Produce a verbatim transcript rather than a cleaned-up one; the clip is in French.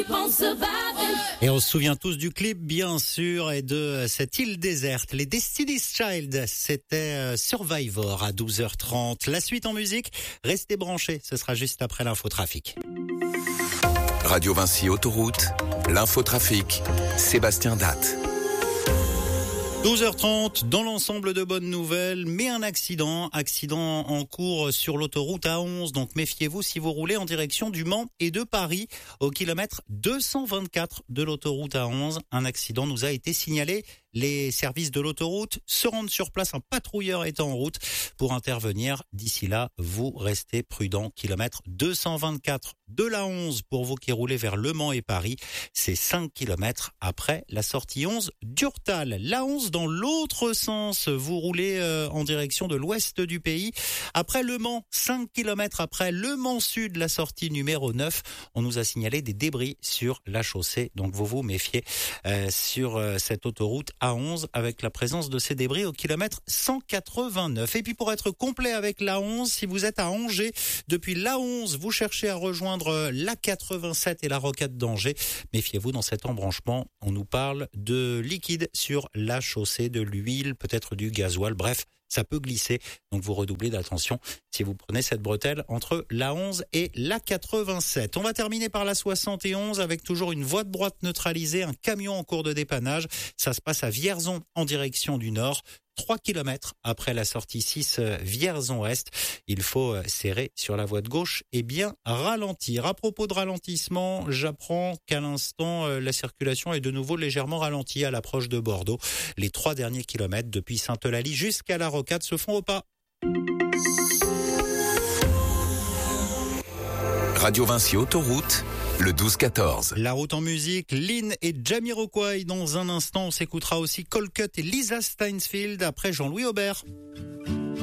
keep on surviving. Et on se souvient tous du clip, bien sûr, et de cette île déserte. Les Destiny's Child, c'était Survivor à douze heures trente. La suite en musique, restez branchés, ce sera juste après l'infotrafic. Radio Vinci Autoroute, l'infotrafic, Sébastien Datte. douze heures trente, dans l'ensemble de bonnes nouvelles, mais un accident, accident en cours sur l'autoroute A onze. Donc méfiez-vous si vous roulez en direction du Mans et de Paris au kilomètre deux cent vingt-quatre de l'autoroute A onze. Un accident nous a été signalé. Les services de l'autoroute se rendent sur place, un patrouilleur est en route pour intervenir. D'ici là, vous restez prudents. Kilomètre deux cent vingt-quatre de l'A onze pour vous qui roulez vers Le Mans et Paris. C'est cinq kilomètres après la sortie onze d'Urtal. L'A onze dans l'autre sens, vous roulez euh, en direction de l'ouest du pays. Après Le Mans, cinq kilomètres après Le Mans Sud, la sortie numéro neuf, on nous a signalé des débris sur la chaussée. Donc vous vous méfiez euh, sur euh, cette autoroute A onze avec la présence de ces débris au kilomètre cent quatre-vingt-neuf. Et puis pour être complet avec l'A onze, si vous êtes à Angers, depuis l'A onze, vous cherchez à rejoindre l'A quatre-vingt-sept et la Rocade d'Angers, méfiez-vous dans cet embranchement, on nous parle de liquide sur la chaussée, de l'huile, peut-être du gasoil, bref, ça peut glisser, donc vous redoublez d'attention si vous prenez cette bretelle entre l'A onze et l'A quatre-vingt-sept. On va terminer par la soixante et onze avec toujours une voie de droite neutralisée, un camion en cours de dépannage. Ça se passe à Vierzon en direction du nord. trois kilomètres après la sortie six Vierzon-Est. Il faut serrer sur la voie de gauche et bien ralentir. À propos de ralentissement, j'apprends qu'à l'instant, la circulation est de nouveau légèrement ralentie à l'approche de Bordeaux. Les trois derniers kilomètres depuis Sainte-Eulalie jusqu'à la Rocade se font au pas. Radio Vinci Autoroute, le douze quatorze. La route en musique, Lynn et Jamiroquai. Dans un instant, on s'écoutera aussi Colcut et Lisa Steinsfield après Jean-Louis Aubert.